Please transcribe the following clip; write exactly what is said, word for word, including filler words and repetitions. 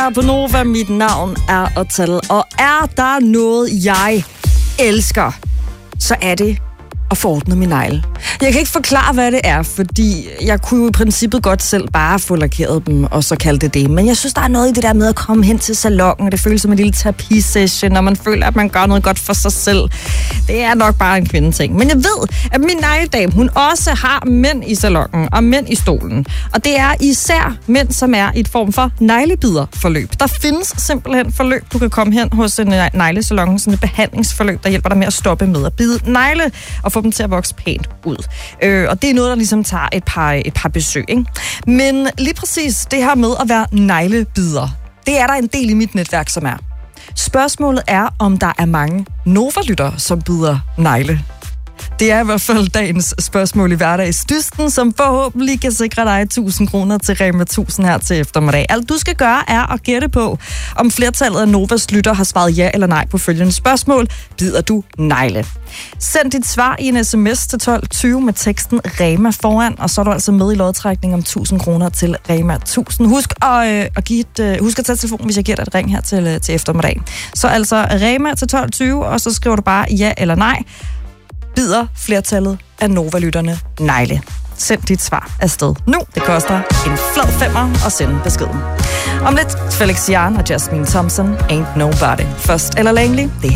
her på Nova. Mit navn er Otal, og er der noget, jeg elsker, så er det at forordne min negle. Jeg kan ikke forklare, hvad det er, fordi jeg kunne jo i princippet godt selv bare få lakeret dem, og så kalde det det. Men jeg synes, der er noget i det der med at komme hen til salonen. Det føles som en lille terapisession, og man føler, at man gør noget godt for sig selv. Det er nok bare en kvindeting. Men jeg ved, at min negledame, hun også har mænd i salonen og mænd i stolen. Og det er især mænd, som er i et form for neglebiderforløb. Der findes simpelthen forløb, du kan komme hen hos en neglesalon, sådan et behandlingsforløb, der hjælper dig med at stoppe med at bide negle og få dem til at vokse pænt ud. Øh, og det er noget, der ligesom tager et par, et par besøg, ikke? Men lige præcis det her med at være neglebider, det er der en del i mit netværk, som er. Spørgsmålet er, om der er mange Nova-lyttere, som bider negle. Det er i hvert fald dagens spørgsmål i hverdagsdysten, som forhåbentlig kan sikre dig tusind kroner til Rema tusind her til eftermiddag. Alt du skal gøre er at gætte på, om flertallet af Novas lytter har svaret ja eller nej på følgende spørgsmål. Bider du negle? Send dit svar i en sms til tolv tyve med teksten Rema foran, og så er du altså med i lodtrækning om tusind kroner til Rema tusind. Husk at, øh, at, give et, øh, husk at tage telefonen, hvis jeg giver dig et ring her til, øh, til eftermiddag. Så altså Rema til tolv tyve, og så skriver du bare ja eller nej. Bider flertallet af Nova-lytterne negle? Send dit svar afsted nu. Det koster en flad femmer at sende beskeden. Om lidt Felix Jan og Jasmine Thompson, Ain't Nobody. Først eller Langley, det